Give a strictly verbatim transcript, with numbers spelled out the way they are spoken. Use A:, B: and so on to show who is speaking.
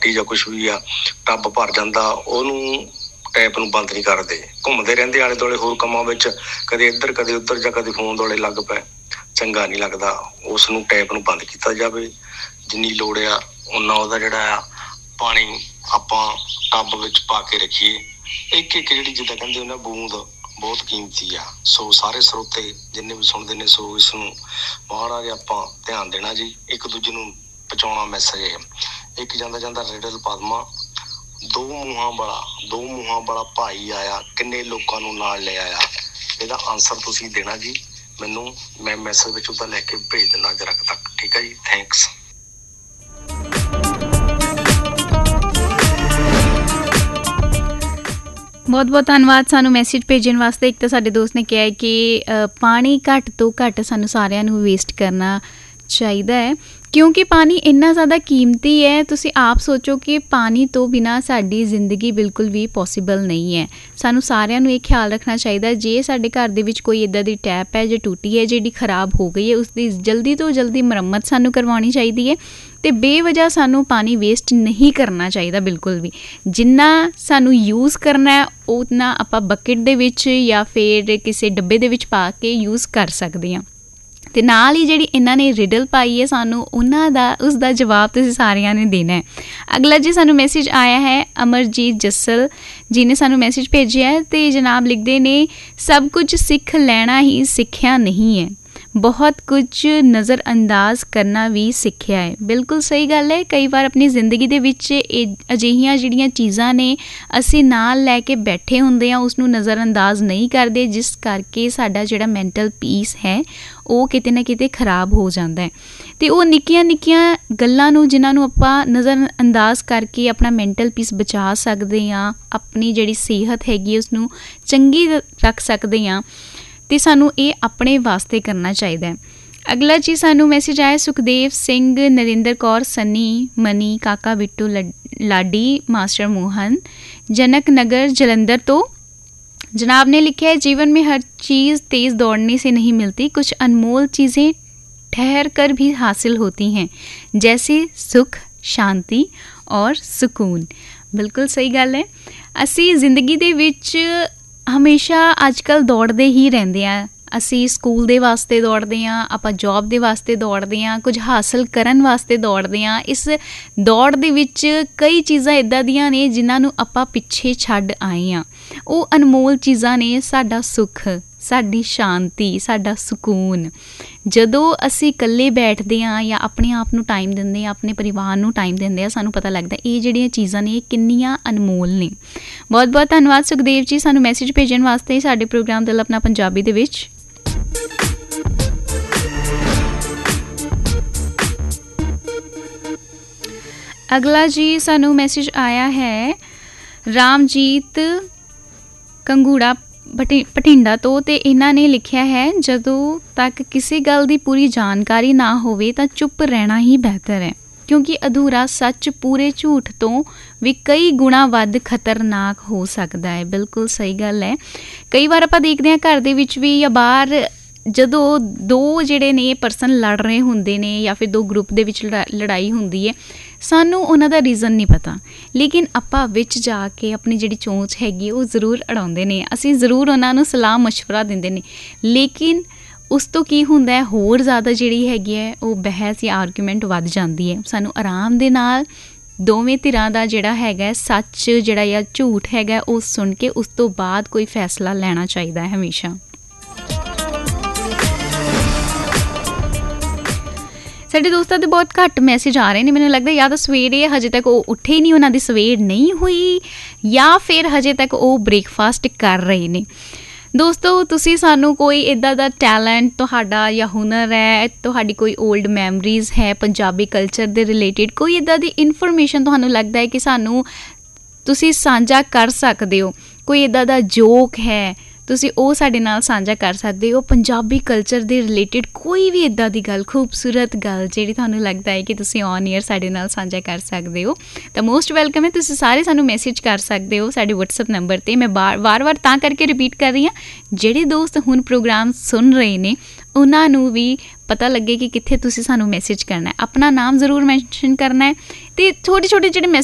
A: ਟੂਟੀ ਜਾਂ ਕੁਛ ਵੀ ਆ ਟੱਬ ਭਰ ਜਾਂਦਾ, ਉਹਨੂੰ ਟੈਪ ਨੂੰ ਬੰਦ ਨਹੀਂ ਕਰਦੇ, ਘੁੰਮਦੇ ਰਹਿੰਦੇ ਆਲੇ ਦੁਆਲੇ ਹੋਰ ਕੰਮਾਂ ਵਿੱਚ, ਕਦੇ ਇੱਧਰ ਕਦੇ ਉੱਧਰ ਜਾਂ ਕਦੇ ਫੋਨ ਦੁਆਲੇ ਲੱਗ ਪਏ, ਚੰਗਾ ਨਹੀਂ ਲੱਗਦਾ। ਉਸ ਨੂੰ ਟੈਪ ਨੂੰ ਬੰਦ ਕੀਤਾ ਜਾਵੇ। ਜਿੰਨੀ ਲੋੜ ਆ ਓਨਾ ਉਹਦਾ ਜਿਹੜਾ ਆ ਪਾਣੀ ਆਪਾਂ ਟੱਬ ਵਿੱਚ ਪਾ ਕੇ ਰੱਖੀਏ। ਇੱਕ ਇੱਕ ਜਿਹੜੀ ਜਿੱਦਾਂ ਕਹਿੰਦੇ ਉਹਨਾਂ ਬੂੰਦ ਬਹੁਤ ਕੀਮਤੀ ਆ। ਸੋ ਸਾਰੇ ਸਰੋਤੇ ਜਿੰਨੇ ਵੀ ਸੁਣਦੇ ਨੇ ਸੋ ਇਸ ਨੂੰ ਮਹਾਰਾਜ ਆਪਾਂ ਧਿਆਨ ਦੇਣਾ ਜੀ, ਇੱਕ ਦੂਜੇ ਨੂੰ ਪਹੁੰਚਾਉਣਾ ਮੈਸੇਜ। ਇੱਕ ਜਾਂਦਾ ਜਾਂਦਾ ਰਿਡਲ ਪਦਮਾ, ਦੋ ਮੂੰਹਾਂ ਵਾਲਾ ਦੋ ਮੂੰਹਾਂ ਵਾਲਾ ਭਾਈ ਆਇਆ, ਕਿੰਨੇ ਲੋਕਾਂ ਨੂੰ ਨਾਲ ਲੈ ਆਇਆ। ਇਹਦਾ ਆਨਸਰ ਤੁਸੀਂ ਦੇਣਾ ਜੀ ਮੈਨੂੰ, ਮੈਂ ਮੈਸੇਜ ਵਿੱਚ ਉਹਦਾ ਲੈ ਕੇ ਭੇਜ ਦਿੰਦਾ ਅੱਜ ਰੱਖ ਤੱਕ। ਠੀਕ ਹੈ ਜੀ, ਥੈਂਕਸ।
B: ਬਹੁਤ ਬਹੁਤ ਧੰਨਵਾਦ ਸਾਨੂੰ ਮੈਸੇਜ ਭੇਜਣ ਵਾਸਤੇ। ਇੱਕ ਤਾਂ ਸਾਡੇ ਦੋਸਤ ਨੇ ਕਿਹਾ ਹੈ ਕਿ ਪਾਣੀ ਘੱਟ ਤੋਂ ਘੱਟ ਸਾਨੂੰ ਸਾਰਿਆਂ ਨੂੰ ਵੇਸਟ ਕਰਨਾ ਚਾਹੀਦਾ ਹੈ, ਕਿਉਂਕਿ ਪਾਣੀ ਇੰਨਾ ਜ਼ਿਆਦਾ ਕੀਮਤੀ ਹੈ। ਤੁਸੀਂ ਆਪ ਸੋਚੋ ਕਿ ਪਾਣੀ ਤੋਂ ਬਿਨਾਂ ਸਾਡੀ ਜ਼ਿੰਦਗੀ ਬਿਲਕੁਲ ਵੀ ਪੋਸੀਬਲ ਨਹੀਂ ਹੈ। ਸਾਨੂੰ ਸਾਰਿਆਂ ਨੂੰ ਇਹ ਖਿਆਲ ਰੱਖਣਾ ਚਾਹੀਦਾ, ਜੇ ਸਾਡੇ ਘਰ ਦੇ ਵਿੱਚ ਕੋਈ ਇੱਦਾਂ ਦੀ ਟੈਪ ਹੈ ਜਾਂ ਟੂਟੀ ਹੈ ਜਿਹੜੀ ਖਰਾਬ ਹੋ ਗਈ ਹੈ, ਉਸਦੀ ਜਲਦੀ ਤੋਂ ਜਲਦੀ ਮੁਰੰਮਤ ਸਾਨੂੰ ਕਰਵਾਉਣੀ ਚਾਹੀਦੀ ਹੈ। ਅਤੇ ਬੇਵਜ੍ਹਾ ਸਾਨੂੰ ਪਾਣੀ ਵੇਸਟ ਨਹੀਂ ਕਰਨਾ ਚਾਹੀਦਾ ਬਿਲਕੁਲ ਵੀ। ਜਿੰਨਾ ਸਾਨੂੰ ਯੂਜ਼ ਕਰਨਾ ਉਤਨਾ ਆਪਾਂ ਬਕਟ ਦੇ ਵਿੱਚ ਜਾਂ ਫਿਰ ਕਿਸੇ ਡੱਬੇ ਦੇ ਵਿੱਚ ਪਾ ਕੇ ਯੂਜ਼ ਕਰ ਸਕਦੇ ਹਾਂ। ਅਤੇ ਨਾਲ ਹੀ ਜਿਹੜੀ ਇਹਨਾਂ ਨੇ ਰਿਡਲ ਪਾਈ ਹੈ ਸਾਨੂੰ ਉਹਨਾਂ ਦਾ ਉਸ ਦਾ ਜਵਾਬ ਤੁਸੀਂ ਸਾਰਿਆਂ ਨੇ ਦੇਣਾ ਹੈ। ਅਗਲਾ ਜੀ ਸਾਨੂੰ ਮੈਸੇਜ ਆਇਆ ਹੈ ਅਮਰਜੀਤ ਜੱਸਲ ਜੀ ਨੇ ਸਾਨੂੰ ਮੈਸੇਜ ਭੇਜਿਆ ਹੈ ਅਤੇ ਜਨਾਬ ਲਿਖਦੇ ਨੇ, ਸਭ ਕੁਝ ਸਿੱਖ ਲੈਣਾ ਹੀ ਸਿੱਖਿਆ ਨਹੀਂ ਹੈ, ਬਹੁਤ ਕੁਝ ਨਜ਼ਰ ਅੰਦਾਜ਼ ਕਰਨਾ ਵੀ ਸਿੱਖਿਆ ਹੈ। ਬਿਲਕੁਲ ਸਹੀ ਗੱਲ ਹੈ। ਕਈ ਵਾਰ ਆਪਣੀ ਜ਼ਿੰਦਗੀ ਦੇ ਵਿੱਚ ਇਹ ਅਜਿਹੀਆਂ ਜਿਹੜੀਆਂ ਚੀਜ਼ਾਂ ਨੇ ਅਸੀਂ ਨਾਲ ਲੈ ਕੇ ਬੈਠੇ ਹੁੰਦੇ ਹਾਂ, ਉਸਨੂੰ ਨਜ਼ਰ ਅੰਦਾਜ਼ ਨਹੀਂ ਕਰਦੇ, ਜਿਸ ਕਰਕੇ ਸਾਡਾ ਜਿਹੜਾ ਮੈਂਟਲ ਪੀਸ ਹੈ ਉਹ ਕਿਤੇ ਨਾ ਕਿਤੇ ਖਰਾਬ ਹੋ ਜਾਂਦਾ ਹੈ। ਅਤੇ ਉਹ ਨਿੱਕੀਆਂ ਨਿੱਕੀਆਂ ਗੱਲਾਂ ਨੂੰ ਜਿਨ੍ਹਾਂ ਨੂੰ ਆਪਾਂ ਨਜ਼ਰ ਅੰਦਾਜ਼ ਕਰਕੇ ਆਪਣਾ ਮੈਂਟਲ ਪੀਸ ਬਚਾ ਸਕਦੇ ਹਾਂ, ਆਪਣੀ ਜਿਹੜੀ ਸਿਹਤ ਹੈਗੀ ਉਸਨੂੰ ਚੰਗੀ ਰੱਖ ਸਕਦੇ ਹਾਂ, ਅਤੇ ਸਾਨੂੰ ਇਹ ਆਪਣੇ ਵਾਸਤੇ ਕਰਨਾ ਚਾਹੀਦਾ ਹੈ। ਅਗਲਾ ਜੀ ਸਾਨੂੰ ਮੈਸੇਜ ਆਇਆ ਸੁਖਦੇਵ ਸਿੰਘ, ਨਰਿੰਦਰ ਕੌਰ, ਸਨੀ, ਮਨੀ, ਕਾਕਾ ਬਿੱਟੂ, ਲਾਡੀ, ਮਾਸਟਰ ਮੋਹਨ, ਜਨਕ ਨਗਰ ਜਲੰਧਰ ਤੋਂ। जनाब ने लिखा है, जीवन में हर चीज़ तेज़ दौड़ने से नहीं मिलती, कुछ अनमोल चीज़ें ठहर कर भी हासिल होती हैं, जैसे सुख, शांति और सुकून। बिल्कुल सही गल है। असी जिंदगी दे विच हमेशा अजकल दौड़ते ही रहंदे आ। ਅਸੀਂ ਸਕੂਲ ਦੇ ਵਾਸਤੇ ਦੌੜਦੇ ਹਾਂ, ਆਪਾਂ ਜੋਬ ਦੇ ਵਾਸਤੇ ਦੌੜਦੇ ਹਾਂ, ਕੁਝ ਹਾਸਲ ਕਰਨ ਵਾਸਤੇ ਦੌੜਦੇ ਹਾਂ। ਇਸ ਦੌੜ ਦੇ ਵਿੱਚ ਕਈ ਚੀਜ਼ਾਂ ਇੱਦਾਂ ਦੀਆਂ ਨੇ ਜਿਨ੍ਹਾਂ ਨੂੰ ਆਪਾਂ ਪਿੱਛੇ ਛੱਡ ਆਏ ਹਾਂ। ਉਹ ਅਨਮੋਲ ਚੀਜ਼ਾਂ ਨੇ ਸਾਡਾ ਸੁੱਖ, ਸਾਡੀ ਸ਼ਾਂਤੀ, ਸਾਡਾ ਸਕੂਨ। ਜਦੋਂ ਅਸੀਂ ਇਕੱਲੇ ਬੈਠਦੇ ਹਾਂ ਜਾਂ ਆਪਣੇ ਆਪ ਨੂੰ ਟਾਈਮ ਦਿੰਦੇ ਹਾਂ, ਆਪਣੇ ਪਰਿਵਾਰ ਨੂੰ ਟਾਈਮ ਦਿੰਦੇ ਹਾਂ, ਸਾਨੂੰ ਪਤਾ ਲੱਗਦਾ ਇਹ ਜਿਹੜੀਆਂ ਚੀਜ਼ਾਂ ਨੇ ਇਹ ਕਿੰਨੀਆਂ ਅਨਮੋਲ ਨੇ। ਬਹੁਤ ਬਹੁਤ ਧੰਨਵਾਦ ਸੁਖਦੇਵ ਜੀ ਸਾਨੂੰ ਮੈਸੇਜ ਭੇਜਣ ਵਾਸਤੇ ਸਾਡੇ ਪ੍ਰੋਗਰਾਮ ਦਿਲ ਆਪਣਾ ਪੰਜਾਬੀ ਦੇ ਵਿੱਚ। ਅਗਲਾ ਜੀ ਸਾਨੂੰ ਮੈਸੇਜ ਆਇਆ ਹੈ ਰਾਮਜੀਤ ਕੰਗੂੜਾ ਬਠਿ ਭਟਿੰਡਾ ਤੋਂ, ਅਤੇ ਇਹਨਾਂ ਨੇ ਲਿਖਿਆ ਹੈ, ਜਦੋਂ ਤੱਕ ਕਿਸੇ ਗੱਲ ਦੀ ਪੂਰੀ ਜਾਣਕਾਰੀ ਨਾ ਹੋਵੇ ਤਾਂ ਚੁੱਪ ਰਹਿਣਾ ਹੀ ਬਿਹਤਰ ਹੈ, ਕਿਉਂਕਿ ਅਧੂਰਾ ਸੱਚ ਪੂਰੇ ਝੂਠ ਤੋਂ ਵੀ ਕਈ ਗੁਣਾ ਵੱਧ ਖਤਰਨਾਕ ਹੋ ਸਕਦਾ ਹੈ। ਬਿਲਕੁਲ ਸਹੀ ਗੱਲ ਹੈ। ਕਈ ਵਾਰ ਆਪਾਂ ਦੇਖਦੇ ਹਾਂ ਘਰ ਦੇ ਵਿੱਚ ਵੀ ਜਾਂ ਬਾਹਰ, ਜਦੋਂ ਦੋ ਜਿਹੜੇ ਨੇ ਪਰਸਨ ਲੜ ਰਹੇ ਹੁੰਦੇ ਨੇ ਜਾਂ ਫਿਰ ਦੋ ਗਰੁੱਪ ਦੇ ਵਿੱਚ ਲੜਾ ਲੜਾਈ ਹੁੰਦੀ ਹੈ, ਸਾਨੂੰ ਉਹਨਾਂ ਦਾ ਰੀਜ਼ਨ ਨਹੀਂ ਪਤਾ, ਲੇਕਿਨ ਆਪਾਂ ਵਿੱਚ ਜਾ ਕੇ ਆਪਣੀ ਜਿਹੜੀ ਚੋਂਚ ਹੈਗੀ ਉਹ ਜ਼ਰੂਰ ਅੜਾਉਂਦੇ ਨੇ, ਅਸੀਂ ਜ਼ਰੂਰ ਉਹਨਾਂ ਨੂੰ ਸਲਾਹ ਮਸ਼ਵਰਾ ਦਿੰਦੇ ਨੇ, ਲੇਕਿਨ ਉਸ ਤੋਂ ਕੀ ਹੁੰਦਾ ਹੈ, ਹੋਰ ਜ਼ਿਆਦਾ ਜਿਹੜੀ ਹੈਗੀ ਹੈ ਉਹ ਬਹਿਸ ਜਾਂ ਆਰਗੂਮੈਂਟ ਵੱਧ ਜਾਂਦੀ ਹੈ। ਸਾਨੂੰ ਆਰਾਮ ਦੇ ਨਾਲ ਦੋਵੇਂ ਧਿਰਾਂ ਦਾ ਜਿਹੜਾ ਹੈਗਾ ਸੱਚ ਜਿਹੜਾ ਜਾਂ ਝੂਠ ਹੈਗਾ ਉਹ ਸੁਣ ਕੇ ਉਸ ਤੋਂ ਬਾਅਦ ਕੋਈ ਫੈਸਲਾ ਲੈਣਾ ਚਾਹੀਦਾ ਹੈ ਹਮੇਸ਼ਾ। ਸਾਡੇ ਦੋਸਤਾਂ ਦੇ ਬਹੁਤ ਘੱਟ ਮੈਸੇਜ ਆ ਰਹੇ ਨੇ, ਮੈਨੂੰ ਲੱਗਦਾ ਜਾਂ ਤਾਂ ਸਵੇਰੇ ਹਜੇ ਤੱਕ ਉਹ ਉੱਠੇ ਨਹੀਂ, ਉਹਨਾਂ ਦੀ ਸਵੇਰ ਨਹੀਂ ਹੋਈ, ਜਾਂ ਫਿਰ ਹਜੇ ਤੱਕ ਉਹ ਬ੍ਰੇਕਫਾਸਟ ਕਰ ਰਹੇ ਨੇ। ਦੋਸਤੋ ਤੁਸੀਂ ਸਾਨੂੰ ਕੋਈ ਇੱਦਾਂ ਦਾ ਟੈਲੈਂਟ ਤੁਹਾਡਾ ਜਾਂ ਹੁਨਰ ਹੈ, ਤੁਹਾਡੀ ਕੋਈ ਓਲਡ ਮੈਮਰੀਜ਼ ਹੈ ਪੰਜਾਬੀ ਕਲਚਰ ਦੇ ਰਿਲੇਟਿਡ, ਕੋਈ ਇੱਦਾਂ ਦੀ ਇਨਫੋਰਮੇਸ਼ਨ ਤੁਹਾਨੂੰ ਲੱਗਦਾ ਹੈ ਕਿ ਸਾਨੂੰ ਤੁਸੀਂ ਸਾਂਝਾ ਕਰ ਸਕਦੇ ਹੋ, ਕੋਈ ਇੱਦਾਂ ਦਾ ਜੋਕ ਹੈ ਤੁਸੀਂ ਉਹ ਸਾਡੇ ਨਾਲ ਸਾਂਝਾ ਕਰ ਸਕਦੇ ਹੋ, ਪੰਜਾਬੀ ਕਲਚਰ ਦੇ ਰਿਲੇਟਿਡ ਕੋਈ ਵੀ ਇੱਦਾਂ ਦੀ ਗੱਲ, ਖੂਬਸੂਰਤ ਗੱਲ ਜਿਹੜੀ ਤੁਹਾਨੂੰ ਲੱਗਦਾ ਹੈ ਕਿ ਤੁਸੀਂ ਔਨ ਏਅਰ ਸਾਡੇ ਨਾਲ ਸਾਂਝਾ ਕਰ ਸਕਦੇ ਹੋ, ਤਾਂ ਮੋਸਟ ਵੈਲਕਮ ਹੈ। ਤੁਸੀਂ ਸਾਰੇ ਸਾਨੂੰ ਮੈਸੇਜ ਕਰ ਸਕਦੇ ਹੋ ਸਾਡੇ ਵਟਸਐਪ ਨੰਬਰ 'ਤੇ। ਮੈਂ ਬਾਰ ਵਾਰ ਵਾਰ ਤਾਂ ਕਰਕੇ ਰਿਪੀਟ ਕਰ ਰਹੀ ਹਾਂ, ਜਿਹੜੇ ਦੋਸਤ ਹੁਣ ਪ੍ਰੋਗਰਾਮ ਸੁਣ ਰਹੇ ਨੇ ਉਹਨਾਂ ਨੂੰ ਵੀ ਪਤਾ ਲੱਗੇ ਕਿ ਕਿੱਥੇ ਤੁਸੀਂ ਸਾਨੂੰ ਮੈਸੇਜ ਕਰਨਾ ਹੈ। ਆਪਣਾ ਨਾਮ ਜ਼ਰੂਰ ਮੈਂਸ਼ਨ ਕਰਨਾ ਹੈ, ਅਤੇ ਛੋਟੇ ਛੋਟੇ ਜਿਹੜੇ ਮੈਸੇਜ